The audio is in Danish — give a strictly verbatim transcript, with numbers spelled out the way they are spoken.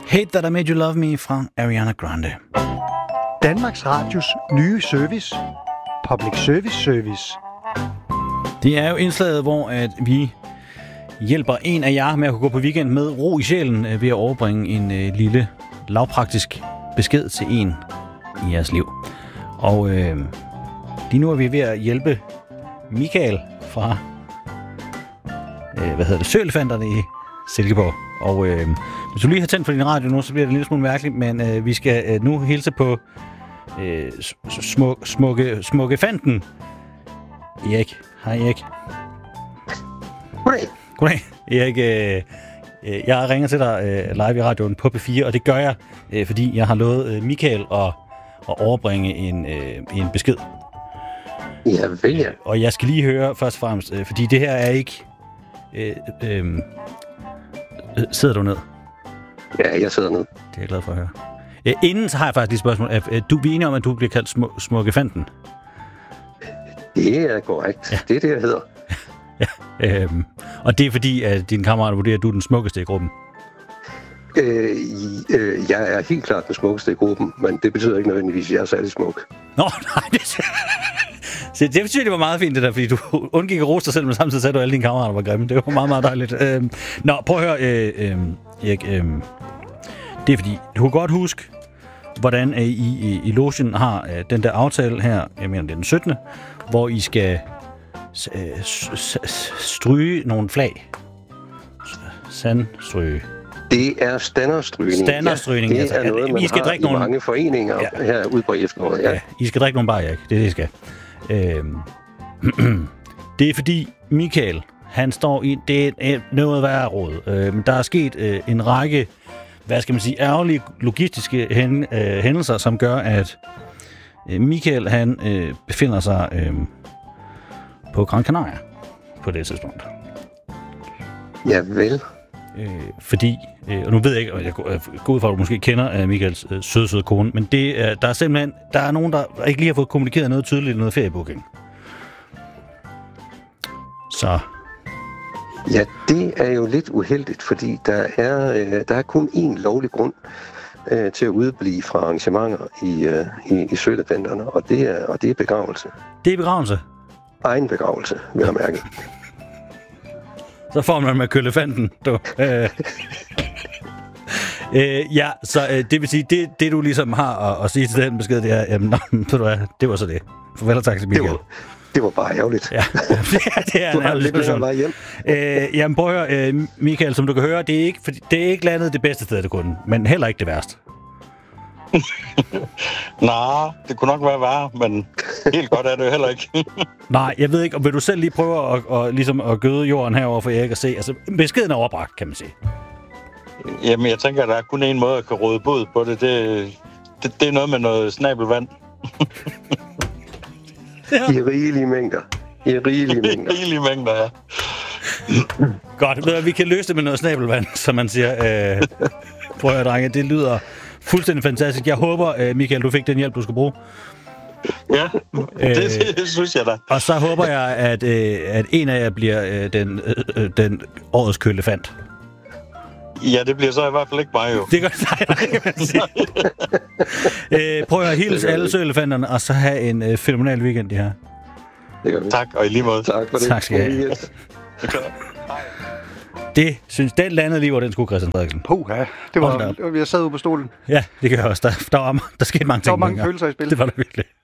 Hate That I Made You Love Me fra Ariana Grande. Danmarks Radios nye service. Public Service Service. Det er jo indslaget, hvor at vi hjælper en af jer med at kunne gå på weekend med ro i sjælen ved at overbringe en øh, lille lavpraktisk besked til en i jeres liv. Og øh, lige nu er vi ved at hjælpe Michael fra øh, hvad hedder det, Søelefanterne i Silkeborg. Og øh, hvis du lige har tændt for din radio nu, så bliver det en lille smule mærkeligt, men øh, vi skal øh, nu hilse på øh, smuk, smukke, smukke fanten Erik. Hej Erik. Goddag. Goddag. Erik, øh, øh, jeg ringer til dig øh, live i radioen på P fire, og det gør jeg, øh, fordi jeg har lovet øh, Michael at, at overbringe en, øh, en besked. Ja, vel ja. Og jeg skal lige høre først og fremmest, øh, fordi det her er ikke... Øh, øh, øh, sidder du ned? Ja, jeg sidder ned. Det er jeg glad for at høre. Øh, inden så har jeg faktisk lige et spørgsmål. Er du enige om, at du bliver kaldt sm- smukke fanten? Det er korrekt. Ja. Det er det, jeg hedder. Ja, øhm, og det er fordi, at dine kammerater vurderer, at du er den smukkeste i gruppen? Øh, øh, jeg er helt klart den smukkeste i gruppen, men det betyder ikke nødvendigvis, at jeg er særlig smuk. Nå, nej, det, så det betyder, det var meget fint det der, fordi du undgik at rose dig selv, men samtidig sagde du, at alle dine kammerater var grimme. Det var meget, meget dejligt. Øhm, nå, prøv at høre, øh, øh, Erik. Øh, det er fordi, du kan godt huske, hvordan I i, i Logen har øh, den der aftale her, jeg mener, det er den syttende, hvor I skal øh, stryge nogle flag. Sandstryge. Det er standardstrygning. Standardstrygning, ja, det altså. er noget, man I skal har drikke i nogle... mange foreninger ja. her ude på efteråret. Ja. Ja, I skal drikke nogle bajer, ikke? Det er det, I skal. Øhm. Det er fordi Michael, han står i... Det er noget værre råd. Øhm, der er sket øh, en række, hvad skal man sige, ærgerlige logistiske hen, øh, hændelser, som gør, at øh, Michael, han øh, befinder sig øh, på Gran Canaria på det tidspunkt. Ja, vel. Øh, fordi, øh, og nu ved jeg ikke, og jeg går ud fra, at du måske kender øh, Michaels øh, søde, søde kone, men det, øh, der er simpelthen, der er nogen, der ikke lige har fået kommunikeret noget tydeligt i noget feriebooking. Så. Ja, det er jo lidt uheldigt, fordi der er, øh, der er kun én lovlig grund øh, til at udblive fra arrangementer i, øh, i, i Søelefanterne, og det er, og det er begravelse. Det er begravelse? Egen begravelse, vil jeg mærke. Så får man med kølefanten, du. Øh. øh, ja, så øh, det vil sige, det, det du ligesom har at, at sige til den besked, det er, jamen, ved du hvad, det var så det. Farvel og tak til Michael. Det var, det var bare ærgerligt. Ja, det er en ærgerlig situation. Øh, jamen prøv at høre, øh, Michael, som du kan høre, det er, ikke, fordi, det er ikke landet det bedste sted af det kunde, men heller ikke det værste. Nej, det kunne nok være værre, men helt godt er det jo heller ikke. Nej, jeg ved ikke, og vil du selv lige prøve at, og, ligesom at gøde jorden herover for Erik at se? Altså, beskeden er overbragt, kan man sige. Jamen, jeg tænker, at der er kun en måde at kan råde bod på det. Det, det, det er noget med noget snabelvand. Ja. I rigelige mængder. I rigelige mængder. I rigelige mængder, ja. Godt, ved, vi kan løse det med noget snabelvand, som man siger. Øh, prøv at høre, drenge, det lyder fuldstændig fantastisk. Jeg håber, Michael, du fik den hjælp, du skal bruge. Ja, det, det, det synes jeg da. Og så håber jeg, at, at en af jer bliver den, den årets kølefant. Ja, det bliver så i hvert fald ikke mig jo. Det gør nej, nej, kan man sige. øh, prøv at hilse alle søelefanterne, og så have en øh, fænomenal weekend, de her. Det gør vi. Tak, og i lige måde. Tak for det. Tak skal I have. Det synes, den landede lige, hvor den skulle, Christian Frederiksen. Puha, det var, jeg sad ude på stolen. Ja, det gør jeg også. Der, der, var, der skete mange ting. Der var mange følelser i spil. Det var der virkelig.